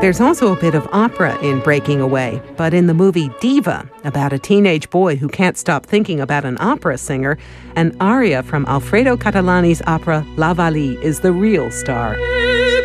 There's also a bit of opera in Breaking Away, but in the movie Diva, about a teenage boy who can't stop thinking about an opera singer, an aria from Alfredo Catalani's opera La Vallée is the real star.